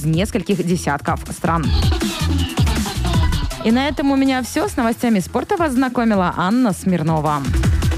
из нескольких десятков стран. И на этом у меня все. С новостями спорта вас знакомила Анна Смирнова.